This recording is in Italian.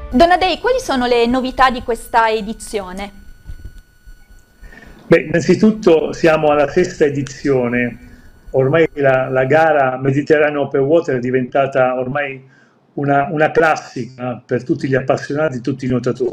Donadei, quali sono le novità di questa edizione? Beh, innanzitutto siamo alla sesta edizione, ormai la gara Mediterraneo Open Water è diventata ormai una classica per tutti gli appassionati, tutti i nuotatori.